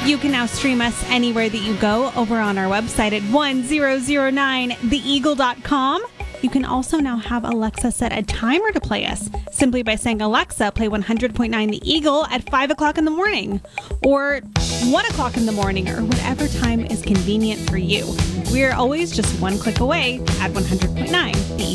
You can now stream us anywhere that you go over on our website at 1009theeagle.com. You can also now have Alexa set a timer to play us simply by saying, Alexa, play 100.9 The Eagle at 5 o'clock in the morning or 1 o'clock in the morning or whatever time is convenient for you. We're always just one click away at 100.9 The Eagle.